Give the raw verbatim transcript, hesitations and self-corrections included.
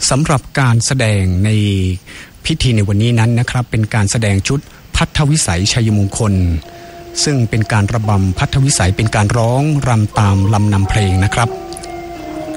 สำหรับการแสดงในพิธีในวันนี้นั้นนะครับเป็นการแสดงชุดพัทธวิสัยชัยมงคลซึ่งเป็นการระบำพัทธวิสัยเป็นการร้องรำตามลำนำเพลงนะครับ